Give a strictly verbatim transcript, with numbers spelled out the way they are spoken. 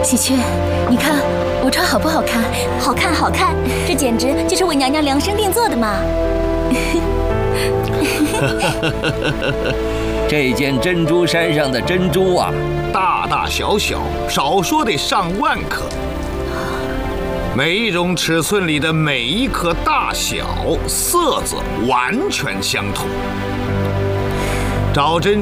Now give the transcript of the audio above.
喜鹊，你看我穿好不好看？ 好看，好看，这简直就是为娘娘量身定做的嘛！ 这件珍珠山上的珍珠啊， 大大小小，少说得上万颗。每一种尺寸里的每一颗大小、色泽完全相同。找珍珠